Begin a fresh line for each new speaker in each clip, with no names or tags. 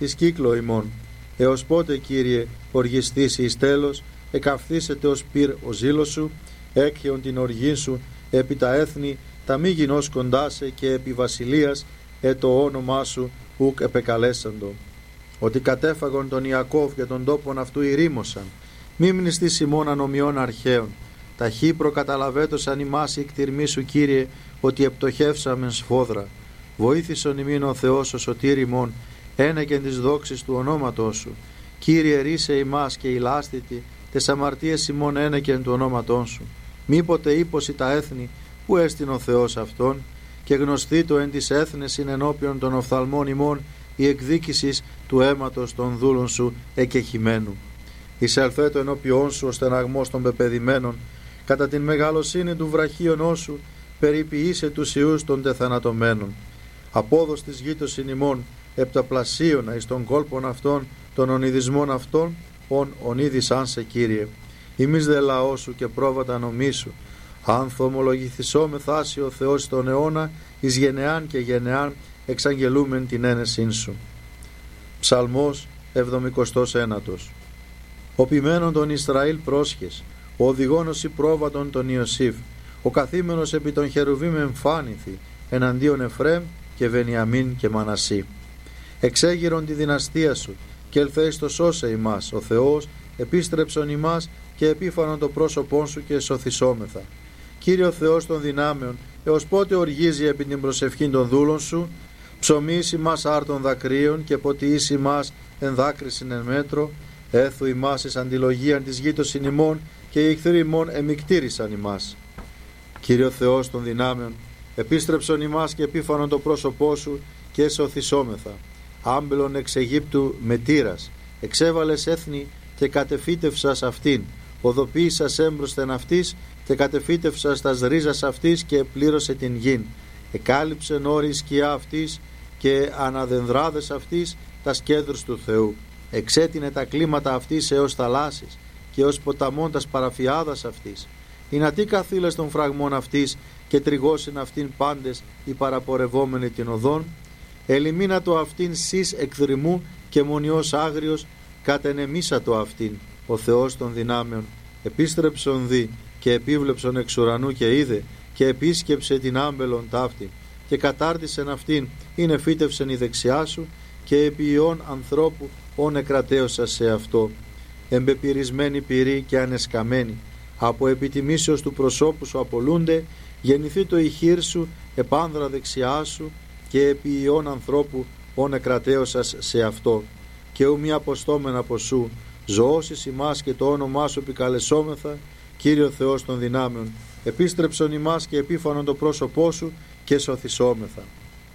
της κύκλο ημών. Έως πότε, Κύριε, οργιστήσει εις τέλος, εκαυθήσεται ως πυρ ο ζήλος σου, έκχεον την οργή σου επί τα έθνη, τα μη γινώσκοντάσε και επί βασιλείας, το όνομά σου ουκ επεκαλέσαντο. Ότι κατέφαγον τον Ιακώβ και τον τόπον αυτού ηρήμωσαν, μη μνηστείς ημών ανομιών αρχαίων. Ταχύ προκαταλαβέτωσαν ημάς η κτηρμή σου, Κύριε, ότι επτοχεύσαμεν σφόδρα. Βοήθησον ημίν ο Θεός ο σωτήρ ημών, ένεκεν της δόξης του ονόματός σου. Κύριε, ρίσε ημάς και ηλάστητη, τες αμαρτίες ημών ένεκεν του ονόματός σου. Μήποτε ύποσι τα έθνη, που έστειν ο Θεός αυτόν, και γνωστή το εν της έθνες ενώπιον των οφθαλμών ημών η εκδίκησης του αίματος των δούλων σου εκεχημένου. Εισελθέτω ενώπιόν σου ο στεναγμός των πεπεδημένων, κατά την μεγαλοσύνη του βραχίωνός σου περιποιήσε τους ιούς των τεθανατωμένων. Απόδος της γήτωσιν ημών επταπλασίωνα εις των κόλπων αυτών των ονειδισμών αυτών, ονείδησαν σε, Κύριε. Ημείς δε λαός σου και πρόβατα νομίσου, αν θομολογηθισόμεθα ο Θεός τον αιώνα, εις γενεάν και γενεάν εξαγγελούμεν την ένεσήν σου. Ψαλμός 79. Ο ποιμένον των Ισραήλ πρόσχες, ο οδηγόνος πρόβατον τον Ιωσήφ, ο καθήμενος επί των χερουβίμ εμφάνηθη, εναντίον Εφραίμ και Βενιαμίν και Μανασί. Εξέγειρον τη δυναστεία σου, και ελθέεις το σώσε ημάς, ο Θεός, επίστρεψον ημάς και επίφανον το πρόσωπόν σου και εσωθησόμεθα. Κύριε ο Θεός των δυνάμεων, έως πότε οργίζει επί την προσευχήν των δούλων σου, ψωμίσει μας άρτων δακρύων και ποτιήσει μας εν δάκρυσιν εν μέτρο, έθου ημάς εις αντιλογίαν της γήτωσιν ημών και οι εχθροί ημών εμικτήρισαν ημάς. Κύριε ο Θεός των δυνάμεων, επίστρεψον ημάς και επίφανον το πρόσωπό σου και εσωθησόμεθα. Άμπελον εξ Αιγύπτου με τύρας, εξέβαλες έθνη και κατεφύτευσας αυτήν, οδοποίησας έμπροσθεν αυτής και κατεφύτευσας τας ρίζας αυτής και πλήρωσε την γην. Εκάλυψεν όρη σκιά αυτής και αναδενδράδες αυτής τα κέδρους του Θεού. Εξέτεινε τα κλίματα αυτής έως θαλάσσης και ως ποταμών τας παραφιάδας αυτής. Ινατί καθήλες των φραγμών αυτής και τριγώσιν αυτήν πάντες οι παραπορευόμενοι την οδόν. Ελιμίνατο αυτήν σεις εκδρυμού και μονιός άγριος κατενεμίσατο αυτήν. Ο Θεός των δυνάμεων επίστρεψον δι και επίβλεψον εξ ουρανού και είδε και επίσκεψε την άμπελον ταύτην και κατάρτισεν αυτήν, είναι φύτευσεν η δεξιά σου και επί ιών ανθρώπου όν εκρατέωσα σε αυτό. Εμπεπυρισμένη πυρή και ανεσκαμένη, από επιτιμήσεως του προσώπου σου απολούνται, γεννηθεί το ηχείρ σου επάνδρα δεξιά σου και επί ιών ανθρώπου όν εκρατέωσας σε αυτό. Και ου μη αποστόμεν από σου, ζωώσεις ημάς και το όνομά σου επικαλεσόμεθα, Κύριο Θεός των δυνάμεων, επίστρεψον ημάς και επίφανον το πρόσωπό σου και σωθησόμεθα.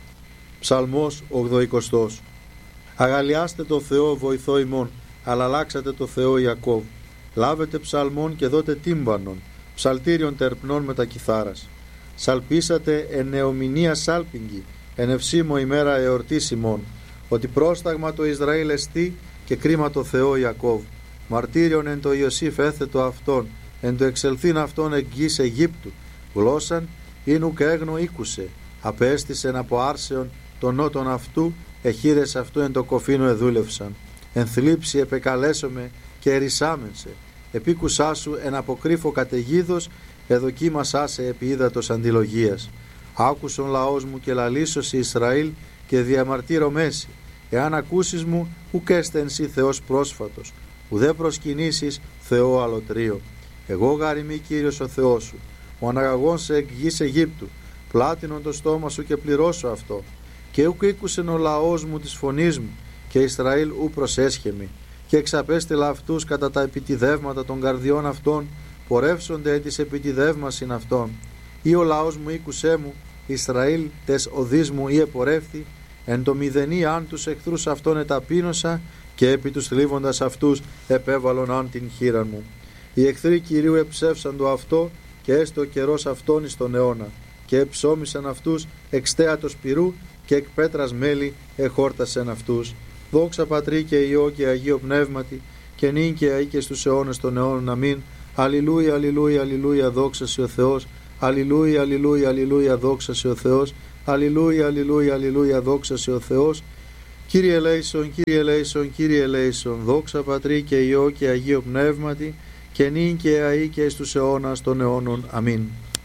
Ψαλμός 80. Αγαλιάστε το Θεό βοηθό ημών, αλλά αλλάξατε το Θεό Ιακώβ. Λάβετε ψαλμών και δώτε τύμπανον, ψαλτήριον τερπνών με τα κιθάρας. Σαλπίσατε εν νεομηνία σάλπιγγι, εν ευσήμω ημέρα εορτής ημών, ότι πρόσταγμα το Ισραήλ εστί και κρίμα το Θεό Ιακώβ. Μαρτύριον εν το Ιωσήφ έθετο αυτόν, εν το εξελθήν αυτόν εκ γης Αιγύπτου. Γλώσσαν ίνου και έγνο ήκουσε, απέστησεν από άρσεων των νότων αυτού, εχείρες αυτού εν το κοφίνο εδούλευσαν. Εν θλίψη επεκαλέσομαι και ερησάμενσε, επίκουσά σου εν αποκρύφω καταιγίδος, εδοκίμασά σε επί ύδατος αντιλογίας. Άκουσον λαός μου και λαλήσωσι Ισραήλ και διαμαρτύρω μέση. Εάν ακούσεις μου, ουκ έστεν σοι Θεός πρόσφατος, ουδέ προσκυνήσεις Θεό αλωτρίο. Εγώ γαριμί Κύριος ο Θεός σου, ο αναγαγών σε εκ γης Αιγύπτου, πλάτινον το στόμα σου και πληρώσω αυτό. Και ουκ ήκουσεν ο λαός μου της φωνής μου, και Ισραήλ ου προσέσχεμη. Και εξαπέστειλα αυτούς κατά τα επιτιδεύματα των καρδιών αυτών, πορεύσονται εν της επιτιδεύμασιν αυτών. Ή ο λαός μου ήκουσέ μου, Ισραήλ τες οδείς μου ή επορεύθη, εν το μηδενή αν τους εχθρούς αυτών εταπείνωσα, και επί τους θλίβοντας αυτούς επέβαλον αν την χείραν μου. Οι εχθροί Κυρίου εψεύσαν το αυτό, και έστω ο καιρός αυτόν εις τον αιώνα, και εψώμισαν αυτούς εξ θέατος πυρού, και εκ πέτρας μέλη εχόρτασεν αυτούς. Δόξα Πατρί και Υιό και Αγίο Πνεύματι, και νυν και αεί και στους αιώνες των αιώνων. Αμήν. Αλληλούια, αλληλούια, αλληλούια, δόξα σε ο Θεός. Αλληλούια, αλληλούια, αλληλούια, δόξα σε ο Θεός. Αλληλούια, αλληλούια, αλληλούια, δόξα σε ο Θεός. Κύριε ελέησον, Κύριε ελέησον, Κύριε ελέησον, δόξα Πατρί και Υιό και Αγίο Πνεύματι, και νυν και αεί και εις τους αιώνας των αιώνων. Αμήν.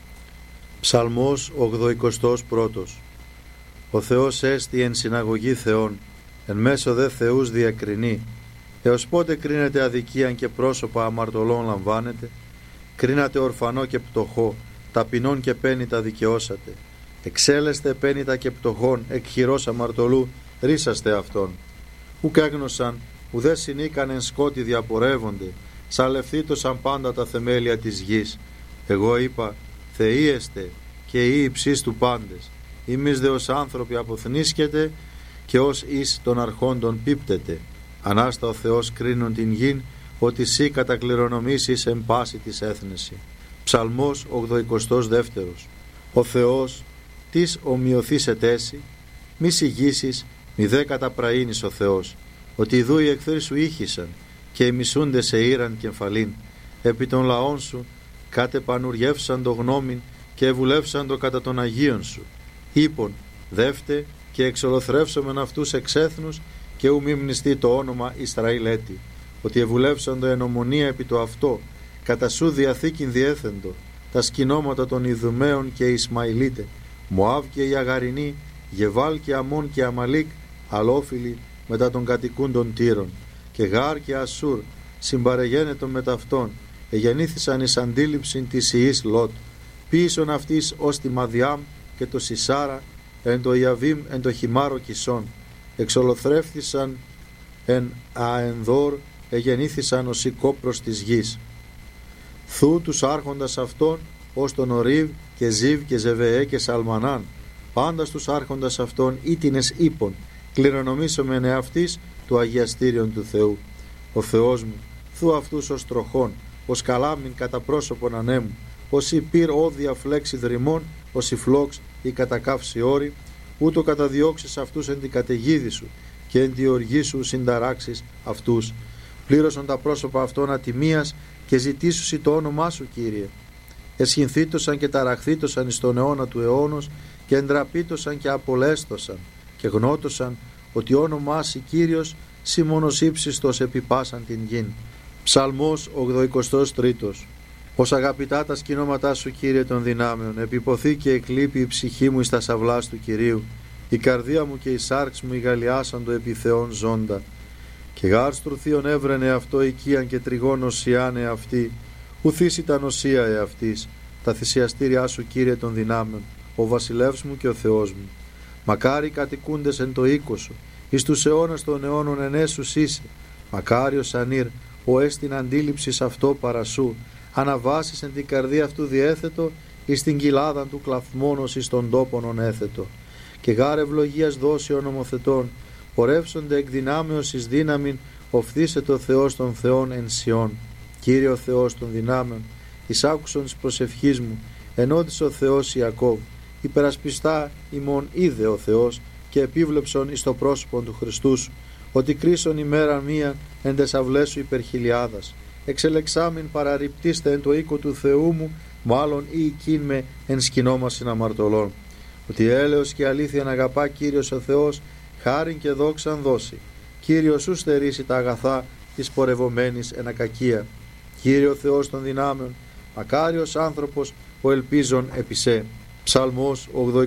Ψαλμός 81. Ο Θεός έστι εν συναγωγή Θεών, εν μέσω δε Θεούς διακρινεί. Έως πότε κρίνετε αδικίαν και πρόσωπα αμαρτωλών λαμβάνετε? Κρίνατε ορφανό και πτωχό, ταπεινών και πένητα δικαιώσατε. Εξέλεστε πένητα και πτωχών, εκ χειρός αμαρτωλού ρίσαστε αυτόν. Ουκ έγνωσαν, ουδέ συνήκαν εν σκότη διαπορεύονται, σαλευθήτωσαν πάντα τα θεμέλια της γης. Εγώ είπα, θεήεστε και οι υψείς του πάντες. Εμείς δε ως άνθρωποι αποθνίσκετε και ως εις των αρχόντων πίπτετε. Ανάστα ο Θεός κρίνουν την γην, ότι σύ κατακληρονομήσεις εν πάση της έθνεση. Ψαλμός 82. Ο Θεός της ομοιωθήσετέσι, μη συγγύσεις, μη δε καταπραήνεις ο Θεός, ότι ιδού οι εχθροί σου ήχησαν και οι μισούντες σε ήραν κεφαλήν. Επί των λαών σου κατεπανουργεύσαν το γνώμην και ευουλεύσαν το κατά των Αγίων σου. Είπον, δεύτε και εξολοθρεύσομεν αυτούς εξ έθνους και ου μη μνηστεί το όνομα Ισραήλ έτη, ότι ευουλεύσαν το ενομονία επί το αυτό, κατά σου διαθήκην διέθεντο, τα σκηνώματα των Ιδουμαίων και Ισμαηλίτε, Μωάβ και οι Αγαρινοί, Γεβάλ και Αμών και Αμαλίκ, αλόφιλοι μετά των κατοικούντων Τύρων, και Γάρ και Ασούρ, συμπαρεγένετον με ταυτόν, εγεννήθησαν εις αντίληψην της ιής Λότ, πίσον αυτής ως τη Μαδιάμ και το Σισάρα, εν το Ιαβίμ εν το Χιμάρο Κισόν, εξολοθρεύθησαν εν Αενδόρ, εγεννήθησαν ως η κόπρος της γης. Θου τους άρχοντας αυτών, ως τον Ορίβ και Ζίβ και Ζεβεέ και Σαλμανάν, πάντα στους άρχοντας αυτών ήτινες ύπων, κληρονομήσομεν εαυτής του αγιαστήριον του Θεού. Ο Θεός μου, θου αυτούς ως τροχών, ως καλάμιν κατά πρόσωπον ανέμου, ως η πυρ όδια φλέξη δρυμών, ως η φλόξ η κατακαύση όρη, ούτω καταδιώξεις αυτούς εν την καταιγίδη σου και εν τη οργή σου συνταράξεις αυτούς. Πλήρωσαν τα πρόσωπα αυτών ατιμίας και ζητήσουσι το όνομά σου, Κύριε. Εσχυνθήτωσαν και ταραχθήτωσαν εις τον αιώνα του αιώνος και εντραπήτωσαν και απολέστωσαν και γνώτωσαν ότι όνομά σοι Κύριος σοι μόνος ύψιστος επιπάσαν την γην. Ψαλμός 83. Ως αγαπητά τα σκηνώματά σου, Κύριε των δυνάμεων, επιποθεί και εκλείπει η ψυχή μου εις τα σαυλάς του Κυρίου. Η καρδία μου και η σάρξ μου ηγαλιάσαν το επί Θεών ζώντα. Και γάρ στρουθίον έβρενε αυτό οικίαν και τριγών οσιάνε αυτή, ουθείς ήταν οσία εαυτής, τα θυσιαστήριά σου, Κύριε των δυνάμεων, ο βασιλεύς μου και ο Θεός μου. Μακάρι κατοικούντες εν το οίκο σου, εις τους αιώνας των αιώνων ενέσους είσαι. Μακάριος ανήρ, ο έστιν αντίληψης αυτό παρασού, αναβάσεις εν την καρδία αυτού διέθετο, εις την κοιλάδαν του κλαθμόνος εις των τόπων έθετο. Και γάρ ευλογίας δόσεων νομοθετών, πορεύσονται εκ δυνάμεως εις δύναμην, οφθήσε το Θεός των Θεών εν Σιών. Κύριε ο Θεός των δυνάμεων, εις άκουσον της προσευχής μου, ενώτησε ο Θεός Ιακώβ, υπερασπιστά ημών είδε ο Θεός και επίβλεψον εις το πρόσωπο του Χριστού σου, ότι κρίσον ημέρα μία εν τες αυλές σου υπερχιλιάδας. Εξελεξάμην παραρριπτήστε εν το οίκο του Θεού μου, μάλλον ή οικίν με εν σκηνόμασιν αμαρτωλών. Ότι έλεος και αλήθεια αγαπά Κύριος ο Θεός, χάριν και δόξαν δώσει. Κύριος σου στερήσει τα αγαθά της πορευομένης εν ακακία. Κύριε ο Θεός των δυνάμεων, μακάριος άνθρωπος ο ελπίζων επί σε. Ψαλμός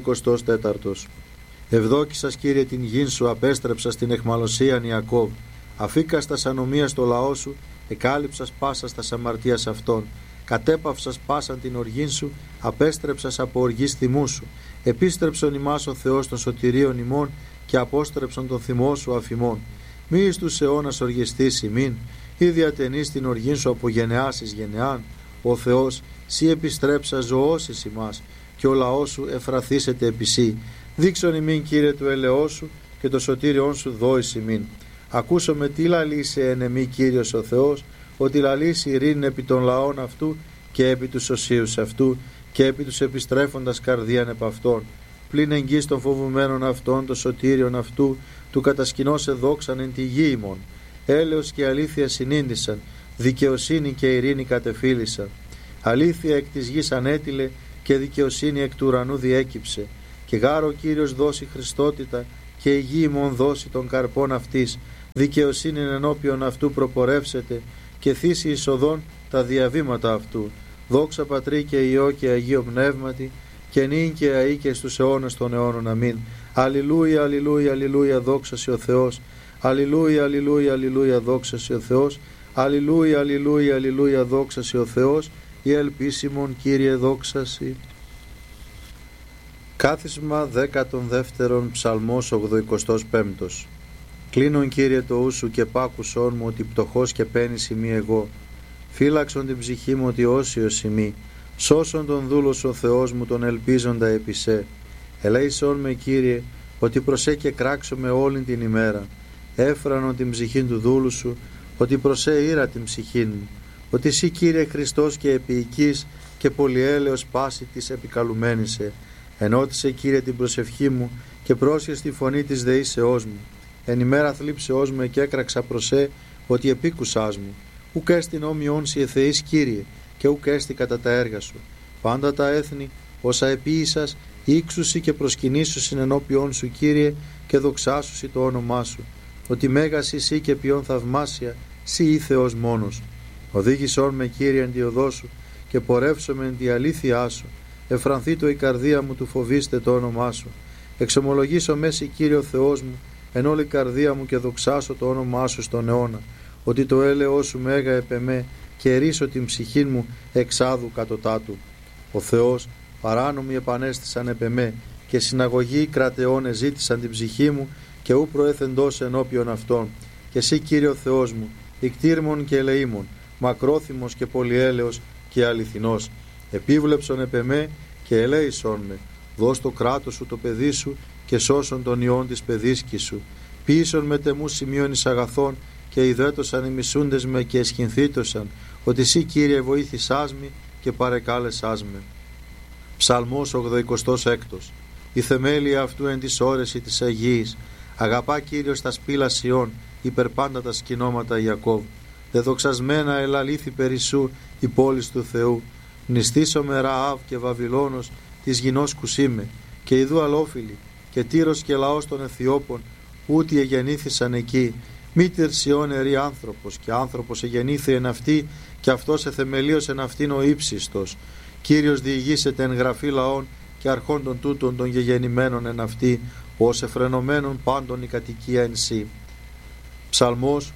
84. Ευδόκησας, Κύριε, την γην σου, απέστρεψας την εχμαλωσίαν Ιακώβ. Αφήκας τας ανομίας το λαό σου, εκάλυψας πάσας τας αμαρτίας αυτών. Κατέπαυσας πάσαν την οργήν σου, απέστρεψας από οργής θυμού σου. Επίστρεψον ημάς ο Θεός των σωτηρίων ημών και απόστρεψον τον θυμό σου αφημών. Μη εις τους αιώνας οργιστείς ημίν, ή διατενείς την οργήν σου από γενεάς εις γενεάν. Ο Θεός, σύ επιστρέψα ζωώσεις ημάς, και ο λαός σου εφραθήσεται επί σύ. Δείξον ημίν, Κύριε, του ελεός σου και το σωτήριόν σου δόης ημίν. Ακούσομαι τι λαλήσει εν εμή, Κύριος ο Θεός, ότι λαλήσει ειρήνη επί των λαών αυτού και επί τους οσίους αυτού και επί τους επιστρέφοντας καρδίαν επ' αυτών. Πλην εγγύς των φοβουμένων αυτών, το σωτήριον αυτού, του κατασκηνώσε δόξαν εν τη γη ημών. Έλεος και αλήθεια συνήντησαν, δικαιοσύνη και ειρήνη κατεφύλησαν. Αλήθεια εκ της γης ανέτειλε και δικαιοσύνη εκ του ουρανού διέκυψε. Και γάρο Κύριος δώσει Χριστότητα και η γη ημών δώσει των καρπών αυτής, δικαιοσύνην ενώπιον αυτού προπορεύσετε και θύσει εισοδών τα διαβήματα αυτού. Δόξα Πατρί και Υιό και Αγίο Πνεύματι, και νυν και αεί και στους αιώνας των αιώνων. Αμήν. Αλληλούια, αλληλούια, αλληλούια, δόξα σοι ο Θεός. Αλληλούια, αλληλούια, αλληλούια, δόξα σοι ο Θεός. Αλληλούια, αλληλούια, αλληλούια, δόξα σοι ο Θεός. Η ελπίσιμον Κύριε δόξα σοι. Κάθισμα 12 Ψαλμός 85. Κλείνον Κύριε το ου σου και πάκουσόν μου ότι πτωχός και πένης ημί εγώ. Φύλαξον την ψυχή μου ότι όσιος ημί. Σώσον τον δούλος ο Θεός μου τον ελπίζοντα επί σε. Ελέησόν με Κύριε ότι προσέ και κράξω με όλην την ημέρα. Έφρανον την ψυχή του δούλου σου ότι προσέ ήρα την ψυχή μου. Ότι εσύ Κύριε Χριστός και επίοικης και πολυέλεος πάση της επικαλουμένησε. Ενώτισε Κύριε την προσευχή μου και πρόσχες τη φωνή της δεήσεώς μου. Εν ημέρα θλίψεώς μου και έκραξα προσέ ότι επίκουσάς μου. Ουκ έστιν όμοιον σοι εθεείς Κύριε και ουκ έστι κατά τα έργα σου. Πάντα τα έθνη όσα επίησας ήξουσι και προσκυνήσουσιν ενώπιον σου Κύριε και δοξάσουσι το όνομά σου. Ότι μέγας εσύ και ποιον θαυμάσια σοι ή Θεός μόνος. Οδήγησόν με Κύριε εν τη οδό σου και πορεύσομαι εν τη αλήθειά σου. Εφρανθεί το η καρδία μου του φοβήστε το όνομά σου. Εξομολογήσω μέση Κύριε ο Θεός μου εν όλη καρδία μου και δοξάσω το όνομά σου στον αιώνα. Ότι το έλεος σου μέγα επεμέ και ρίσω την ψυχή μου εξάδου κατωτάτου. Ο Θεός παράνομοι επανέστησαν επεμέ και συναγωγοί κρατεών εζήτησαν την ψυχή μου και ου προέθεντος ενώπιον αυτών. Και εσύ Κύριε ο Θεός μου, ικτήρμον και ελεήμον, μακρόθυμος και πολυέλεος και αληθινός. Επίβλεψον επεμέ και ελέησον με. Δώσ' το κράτος σου το παιδί σου και σώσον τον ιόν της παιδίσκης σου. Ποιήσον με τεμού σημείων εις αγαθών και ιδέτωσαν οι μισούντες με και εσχυνθήτωσαν, ότι εσύ Κύριε βοήθησάς με και παρεκάλεσάς με. Ψαλμός 86. Η θεμέλια αυτού εν της όρεση της Αγίας. Αγαπά Κύριος τα σπήλα Σιών, υπερπάντα τα σκηνώματα Ιακώβ. Δεδοξασμένα ελαλήθη περισσού η πόλης του Θεού. Νηστήσομαι Ραάβ και Βαβυλώνος της γινός κουσίμε, και ιδού αλόφιλοι, και Τύρος και λαός των Αιθιώπων, ούτι εγεννήθησαν εκεί. Μήτερ Σιών ερή άνθρωπος, και άνθρωπος εγεννήθη εν αυτή, και αυτός εθεμελίωσε εν αυτήν ο ύψιστος. Κύριος διηγήσεται εν γραφή λαών και αρχών των τούτων των γεγεννημένων εν αυτή, ως εφρενωμένων πάντων η κατοικία εν σύ. Ψαλμός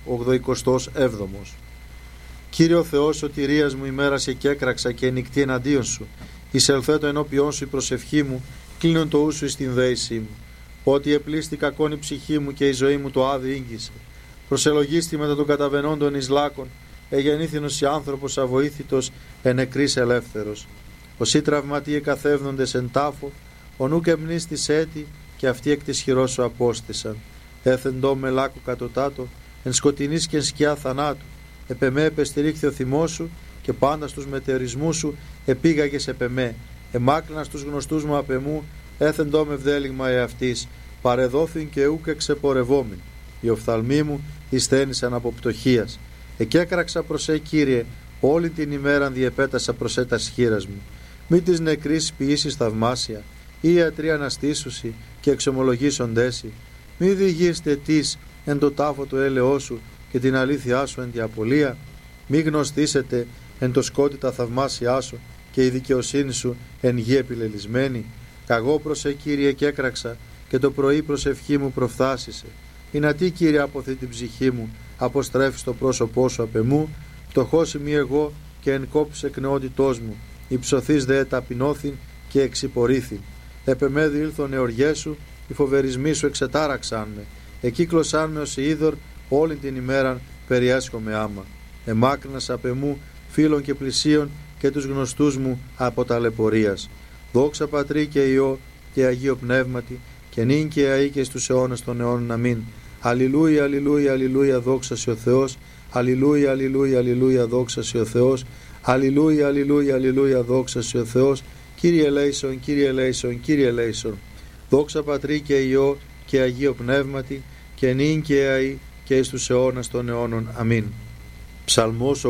87. Κύριε ο Θεός σωτηρίας μου, ημέρασε και έκραξα και νυχτή εναντίον σου. Εισελθέτω ενώπιόν σου η προσευχή μου, κλείνον το ου σου εις την δέησή μου. Ότι επλήστη κακόν η ψυχή μου και η ζωή μου το άδει ήγγισε. Προσελογίστη μετά των καταβενόντων εις λάκων, εγεννήθηνος η άνθρωπος αβοήθητος εν νεκρής ελεύθερος. Όσοι τραυματίε καθεύδοντες εν τάφο, ο νουκ εμνίστης έτη και αυτοί εκ της χειρός σου απόστησαν. Έθεντό με λάκου κατωτάτο, εν σκοτεινής και εν σκιά θανάτου. Επεμέ επεστηρίχθη ο θυμός σου και πάντα στους μετεωρισμούς σου επήγαγες επεμέ. Εμάκρινα στους γνωστούς μου απεμού, έθεντό με βδέλιγμα εαυτής. Παρεδόθην και ούκ εξεπορευόμην. Οι οφθαλμοί μου εισθένησαν από πτωχίας. Εκέκραξα προσέ Κύριε, όλη την ημέραν διεπέτασα προσέ τας χείρας μου. Μη της νεκρής ποιήσεις θαυμάσια, ή ιατροί αναστήσουσι και εξομολογήσοντέσι. Μη διηγείστε τις εν το τάφο του έλεός σου και την αλήθειά σου εν τη απολία. Μη γνωστήσετε εν το σκότι τα θαυμάσια σου και η δικαιοσύνη σου εν γη επιλελισμένη. Καγώ προσέ Κύριε και έκραξα και το πρωί προσευχή μου προφθάσισε. Ινατί Κύριε αποθεί την ψυχή μου, αποστρέφεις το πρόσωπό σου απ' εμού. Φτωχός είμαι εγώ και εν κόψεις εκ νεότητός μου. Υψωθείς δε ταπεινώθην και εξυπορήθην. Επεμέδι ήλθον εωριές σου, οι φοβερισμοί σου εξετάραξαν με. Εκύκλωσαν με ως είδωρ όλη την ημέραν περιέσχομαι άμα. Εμάκρυνας απ' εμού φίλων και πλησίων και τους γνωστούς μου από ταλαιπωρίας. Δόξα Πατρί και Υιό και Αγίο Πνεύματι και νυν και αεί και στους αιώνας των αιώνων. Αμήν. Αλληλούια, αλληλούια, αλληλούια, δόξα σοι ο Θεός. Αλληλούια, αλληλούια, αλληλούια, δόξα σοι ο Θεός. Αλληλούια, αλληλούια, αλληλούια, δόξα σοι ο Θεός. Κύριε ελέησον, Κύριε ελέησον, Κύριε ελέησον. Δόξα Πατρί και Υιό και Αγίο Πνεύματι και νυν και αεί και εις τους αιώνας των αιώνων. Αμήν. Ψαλμός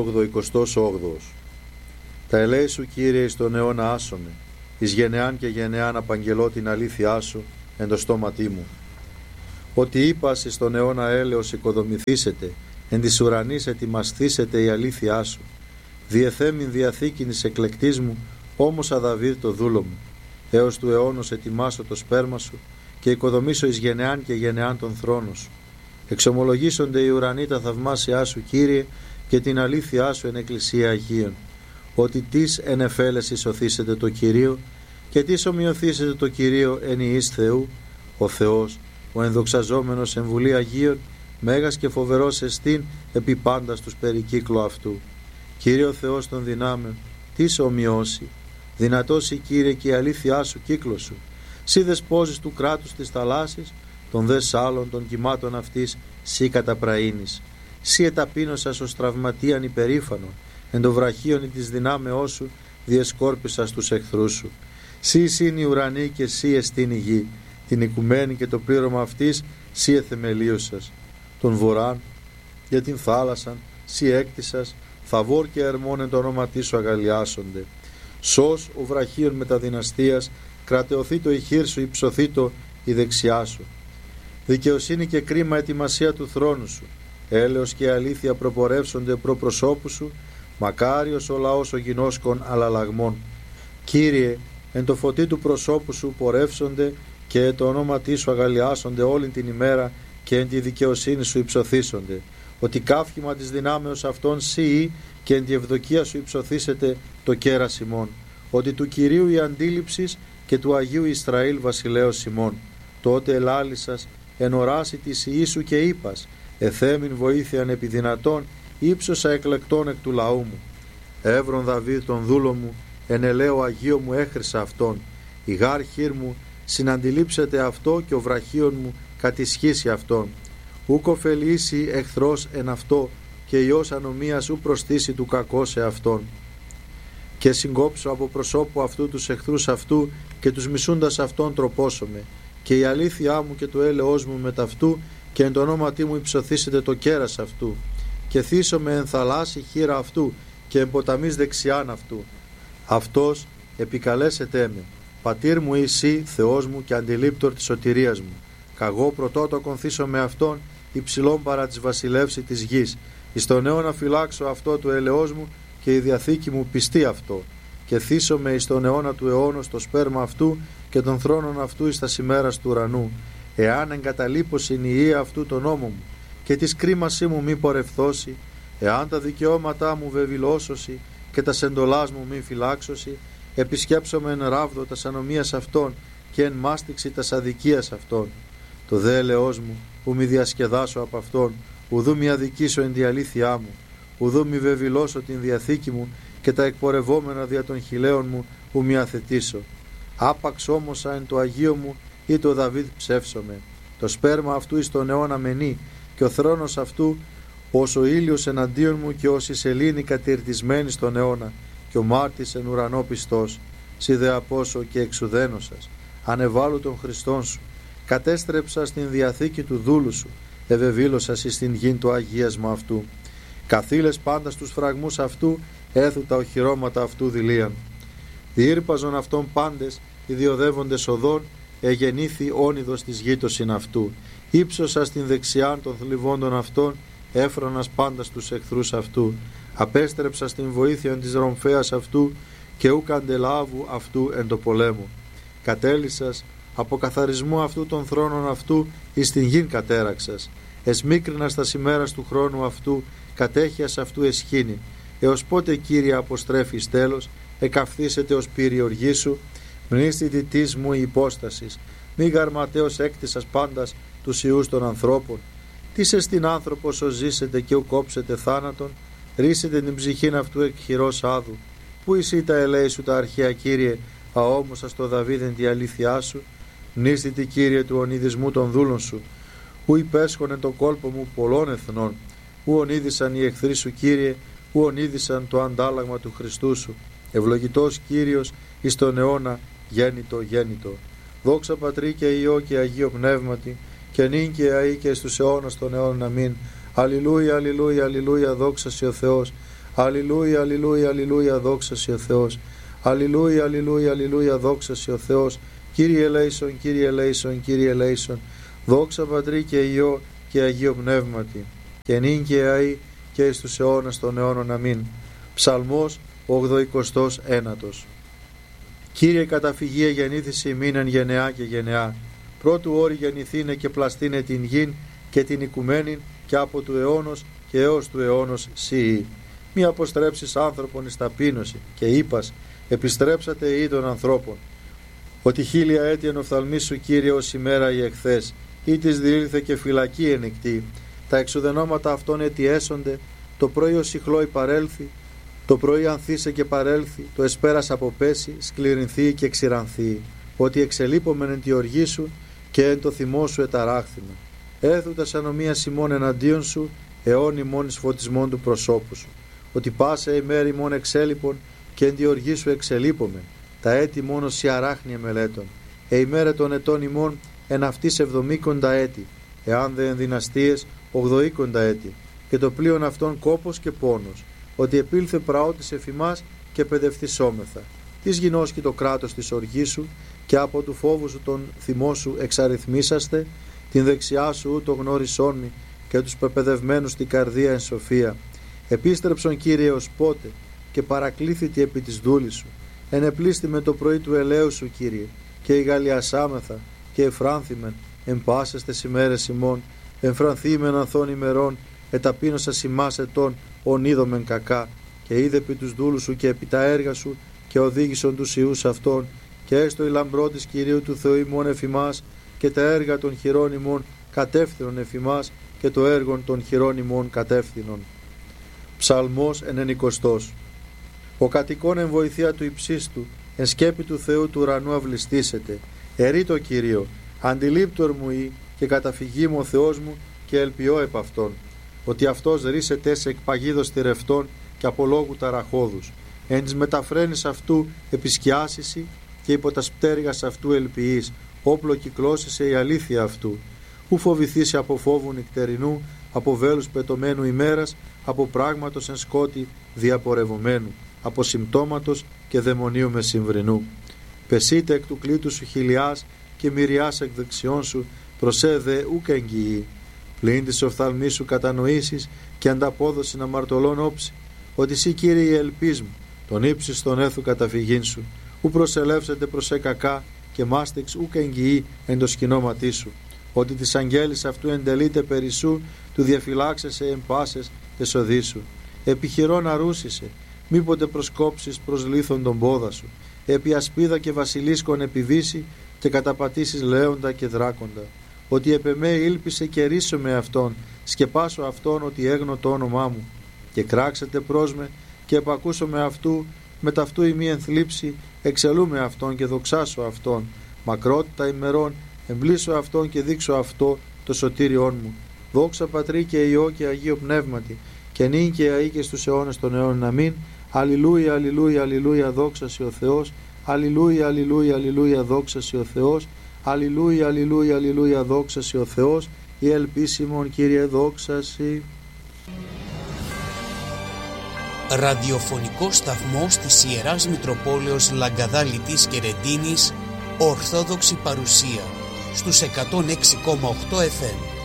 88. Τα ελέη σου Κύριε εις τον αιώνα άσομαι, εις γενεάν και γενεάν απαγγελώ την αλήθειά σου εν το στόματί μου. ότι είπας εις τον αιώνα έλεος οικοδομηθήσετε, εν της ουρανής ετοιμασθήσετε η αλήθειά σου. Διεθέμην διαθήκην εις εκλεκτής μου, όμως αδαβίδ το δούλο μου. Έως του αιώνος ετοιμάσω το σπέρμα σου και οικοδομήσω εις γενεάν και γενεάν τον θρόνο σου. Εξομολογήσονται οι ουρανοί τα θαυμάσια σου, Κύριε, και την αλήθειά σου εν εκκλησία Αγίων. Ότι τις εν εφέλεσι σωθήσετε το Κυρίο και τις ομοιωθήσετε το Κυρίο εν ιής Θεού. Ο Θεός, ο ενδοξαζόμενος εν βουλή Αγίων, μέγας και φοβερός εστίν επί πάντα στους περικύκλου αυτού. Κύριε ο Θεός των δυνάμεων, τις ομοιώσει. Δυνατός η Κύριε και η αλήθειά σου κύκλο σου. Σύ δεσπόζεις του κράτους της θαλάσσης, των δε σάλων των κυμάτων αυτής, σύ καταπραήνεις. Σύ εταπείνωσας ως τραυματίαν υπερήφανον, εν το βραχίον της δυνάμεώς σου διεσκόρπισας τους εχθρούς σου. Σύ εισήν η ουρανή και σύ εστίν η γη, την οικουμένη και το πλήρωμα αυτής σύ εθεμελίωσας. Τον βοράν για την θάλασσαν σύ έκτισας, θαβόρ και ερμόν εν το όνομα σου αγαλιάσονται. Σως ο βραχίων μεταδυναστείας, κρατεωθεί το η χείρ σου, υψωθεί το η δεξιά σου. Δικαιοσύνη και κρίμα ετοιμασία του θρόνου σου, έλεος και αλήθεια προπορεύσονται προ προσώπου σου, μακάριος ο λαός ο γινώσκων αλλαλαγμών. Κύριε, εν το φωτί του προσώπου σου πορεύσονται και το όνομα σου αγαλιάσονται όλη την ημέρα και εν τη δικαιοσύνη σου υψωθήσονται. Ότι καύχημα της δυνάμεως αυτών σύ και εν τη ευδοκία σου υψωθήσετε το κέρας ημών. Ότι του Κυρίου η αντίληψης και του Αγίου Ισραήλ βασιλέως ημών. Τότε ελάλησας εν οράση της Ιησού και είπας, εθέμην βοήθειαν επί δυνατών, ύψωσα εκλεκτών εκ του λαού μου. Εύρον Δαβίδ τον δούλο μου, εν ελαίο Αγίο μου έχρισα αυτόν. Η γάρ χείρ μου συναντιλήψεται αυτό και ο βραχίων μου κατησχίσει αυτόν. Ουκ ωφελήσει εχθρός εν αυτό και ιός ανομίας ου προστήσει του κακό σε αυτόν. Και συγκόψω από προσώπου αυτού τους εχθρούς αυτού και τους μισούντας αυτόν τροπώσομαι. Και η αλήθειά μου και το έλεος μου με ταυτού και εν το ονόματί μου υψωθήσετε το κέρας αυτού. Και θύσομαι εν θαλάσσι χείρα αυτού και εν ποταμής δεξιάν αυτού. Αυτός επικαλέσετε με. Πατήρ μου εσύ, Θεός μου και αντιλήπτορ της σωτηρίας μου. Καγώ πρωτότοκον θύσω με αυτόν υψηλόν παρά της βασιλεύση της γης. Εις τον αιώνα φυλάξω αυτό του ελεός μου και η διαθήκη μου πιστεί αυτό. Και θύσομαι εις τον αιώνα του αιώνος το σπέρμα αυτού και των θρόνων αυτού εις τα σημέρας του ουρανού. Εάν εγκαταλείπωσιν η ιή αυτού τον νόμο μου και της κρίμασή μου μη πορευθώσει, εάν τα δικαιώματά μου βεβηλώσωση και τα σεντολάς μου μη φυλάξωση, επισκέψομαι εν ράβδο τας ανομίας αυτών και εν μάστιξη τας αδικίας αυτών. Το δε ελεός μου, που μη διασκεδάσω από αυτόν, ουδού μη αδικήσω εν τη αλήθειά μου, ουδού μη βεβηλώσω την διαθήκη μου και τα εκπορευόμενα δια των χιλέων μου, που μη αθετήσω. Άπαξ όμως εν το Αγίο μου ή το Δαβίδ ψεύσομαι. Το σπέρμα αυτού εις τον αιώνα μενεί και ο θρόνος αυτού ως ο ήλιος εναντίον μου και ως η σελήνη κατηρτισμένη στον αιώνα και ο μάρτης εν ουρανό πιστός. Σι δε απόσω και εξουδένωσας, ανεβάλλου των Χριστών σου, κατέστρεψα στην διαθήκη του δούλου σου, ευεβήλωσας εις την γην του αγίασμα αυτού. Καθήλες πάντα στους φραγμούς αυτού, έθου τα οχυρώματα αυτού δηλίαν. Διήρπαζον αυτών πάντες, ιδιοδεύοντες οδών, εγεννήθη όνειδος της γήτωσιν αυτού. Ήψωσα στην δεξιάν των θλιβόντων αυτών, έφρονας πάντα στους εχθρούς αυτού. Απέστρεψα στην βοήθεια της ρομφέας αυτού και ουκ αντελάβου αυτού εν το πολέμο. Κατέλυσας από καθαρισμού αυτού των θρόνων αυτού εις την γην κατέραξας. Εσμίκρινας τα ημέρας του χρόνου αυτού, κατέχειας αυτού εσχήνη. Έως πότε, Κύριε, αποστρέφεις τέλος, εκαυθήσετε ως πύρη οργή σου, μνήστη διτής μου η υπόστασης, μη γαρματέως έκτισας πάντας τους ιούς των ανθρώπων. Τι εστιν άνθρωπος ως ζήσετε και ου κόψετε θάνατον, ρίσετε την ψυχήν αυτού εκ χειρός άδου. Πού εσύ τα ελέη σου τα αρχαία, Κύριε, αόμωσα στο Δαβίδεν τη αλήθειά σου, μνήστητη, Κύριε, του ονειδισμού των δούλων σου, ου υπέσχονεν τον κόλπο μου πολλών εθνών, ου ονείδησαν οι εχθροί σου, Κύριε, ου ονείδησαν το αντάλλαγμα του Χριστού σου. Ευλογητός Κύριος εις τον αιώνα γέννητο γέννητο. Δόξα Πατρί και Υιό και Αγίο Πνεύματι, και νυν και αεί και στους αιώνας των αιώνων. Αμήν. Αλληλούια, αλληλούια, αλληλούια, δόξα σοι ο Θεός. Αλληλούια, αλληλούια, αλληλούια, δόξα σοι ο Θεός. Αλληλούια, αλληλούια, αλληλούια, δόξα σοι ο Θεός. Κύριε ελέησον, Κύριε ελέησον, Κύριε ελέησον. Δόξα Πατρί και Υιό και Αγίο Πνεύματι, και νυν και αεί και εις τους αιώνας των αιώνων. Αμήν. Ψαλμός 89. Κύριε, καταφυγία γεννήθηση ημίν εν γενεά και γενεά. Πρώτου όρη γεννηθήνε και πλαστήνε την γην και την οικουμένην, και από του αιώνος και έως του αιώνος σιη. Μη αποστρέψεις άνθρωπον εις ταπείνωση, και είπας, επιστρέψατε ή των ανθρώπων. Ότι 1000 έτη εν οφθαλμής σου, Κύριε, ως ημέρα η εχθές, ή της διήλθε και φυλακή ενεκτή. Τα εξουδενώματα αυτών έτη έσονται, το πρωί ως ηχλόι παρέλθει, το πρωί ανθίσε και παρέλθει, το εσπέρας αποπέσει, σκληρινθεί και ξηρανθεί. Ότι εξελείπομεν εν τη οργή σου και εν το θυμό σου εταράχθημε. Έθουτας ανομίας ημών εναντίον σου, αιών ημών εις φωτισμόν του προσώπου σου. Ότι πάσα ημέρη ημών εξέλιπων και εν τη οργή σου εξελείπομεν. Τα έτη μόνο σι αράχνια μελέτων. Ημέρα των ετών ημών εν αυτής 70 έτη, εάν δε εν δυναστείες 80 έτη. Και το πλοίον αυτών κόπος και πόνος. Ότι επήλθε πραότης εφημάς και παιδευθυσόμεθα. Της γινώσκει το κράτος της οργής σου, και από του φόβου σου τον θυμό σου εξαριθμίσαστε, την δεξιά σου ούτω γνώρισόν μη, και τους πεπαιδευμένους την καρδία εν σοφία. Επίστρεψον, Κύριε, ως πότε, και παρακλήθητη επί της δούλης σου. Ενεπλήστη με το πρωί του ελαίου σου, Κύριε, και ηγαλιασάμεθα και εφράνθημεν εν πάσες τες ημέρες ημών, εμφρανθήμεν ανθών ημερών, εταπείνωσας ημάς ετών ονείδομεν κακά, και είδε επί τους δούλους σου και επί τα έργα σου, και οδήγησον τους ιούς αυτών, και έστω η λαμπρό της Κυρίου του Θεού ημών εφημάς, και τα έργα των χειρών ημών κατεύθυνον εφημάς, και το έργον των χειρών ημών κατεύθυνον. Ψαλμός 90. Ο κατοικών εν βοηθεία του υψίστου, εν σκέπη του Θεού του ουρανού αυλιστήσετε. Ερεί το Κυρίο, αντιλήπτορ μου ή, και καταφυγή μου ο Θεός μου, και ελπιώ επ' αυτόν. Ότι αυτός ρίσεται σε εκπαγίδος τυρευτών και από λόγου ταραχώδους. Εν της μεταφραίνεις αυτού επισκιάσισι, και υπό τα πτέρυγας αυτού ελπιείς, όπλο κυκλώσισε η αλήθεια αυτού. Ου φοβηθήσει από φόβου νυχτερινού, από βέλους πετωμένου ημέρας, από πράγματος εν σκότη διαπορευωμένου, από συμπτώματος και δαιμονίου μεσημβρινού. Πεσείτε εκ του κλήτου σου χιλιάς και μυριάς εκ δεξιών σου, προσέδε ούκ εγγυή. Πλην της οφθαλμής σου κατανοήσεις και ανταπόδοση να αμαρτωλών όψη, ότι σύ, Κύριε, η ελπίς μου, τον ύψης τον έθου καταφυγήν σου. Ου προσελεύσετε προς κακά, και μάστηξ ούκ εγγυή εν το σκηνώματί σου. Ότι της αγγέλης αυτού εντελείται περισσού, του διαφυλάξεσαι εν πάσες τες οδείς σου. Επιχειρώ να ρούσισε, μήποτε προσκόψεις προς λίθον τον πόδα σου. Επί ασπίδα και βασιλίσκον επιβήσει, και καταπατήσεις λέοντα και δράκοντα. Ότι επ' εμέ ήλπισε και ρίσω με αυτόν, σκεπάσω αυτόν ότι έγνω το όνομά μου. Και κράξετε προς με, και επακούσω με αυτού, με ταυτού ημί ενθλίψη, εξελούμε αυτόν και δοξάσω αυτόν. Μακρότητα ημερών, εμπλήσω αυτόν και δείξω αυτό το σωτήριόν μου. Δόξα Πατρί και Υιό και Αγίο Πνεύματι, και νυν και αεί και στους αιώνας των αιώνων. Αμήν. Αλληλούια, αλληλούια, αλληλούια, δόξα σοι ο Θεός. Αλληλούια, αλληλούια, αλληλούια, δόξα σοι ο Θεός. Αλληλούια, αλληλούια, αλληλούια, δόξα σοι ο Θεός. Η ελπίσιμον, Κύριε, δόξα σοι.
Ραδιοφωνικό σταθμός της Ιεράς Μητροπόλεως Λαγκαδά-Λιτής και Ρεντίνης, Ορθόδοξη παρουσία στους 106,8 FM.